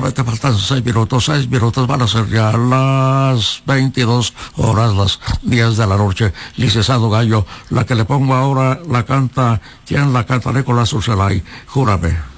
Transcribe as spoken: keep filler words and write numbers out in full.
solamente faltan seis minutos, seis minutos van a ser ya las veintidós horas, las diez de la noche. Licenciado Gallo, la que le pongo ahora la canta, ¿quién la canta? Nicolás Urselay, júrame.